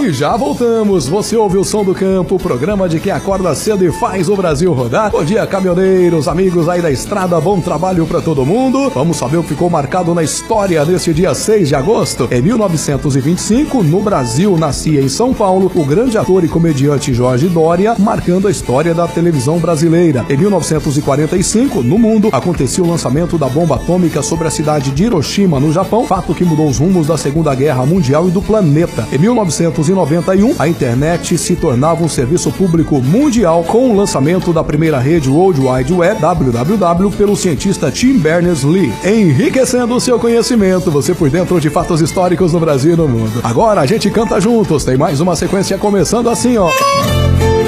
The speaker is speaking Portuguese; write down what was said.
E já voltamos. Você ouve o Som do Campo, o programa de quem acorda cedo e faz o Brasil rodar. Bom dia, caminhoneiros, amigos aí da estrada, bom trabalho pra todo mundo. Vamos saber o que ficou marcado na história neste dia 6 de agosto. Em 1925, no Brasil, nascia em São Paulo o grande ator e comediante Jorge Doria, marcando a história da televisão brasileira. Em 1945, no mundo, acontecia o lançamento da bomba atômica sobre a cidade de Hiroshima, no Japão, fato que mudou os rumos da Segunda Guerra Mundial e do planeta. Em 1991, a internet se tornava um serviço público mundial com o lançamento da primeira rede World Wide Web, WWW, pelo cientista Tim Berners-Lee. Enriquecendo o seu conhecimento, você por dentro de fatos históricos no Brasil e no mundo. Agora a gente canta juntos, tem mais uma sequência começando assim, ó.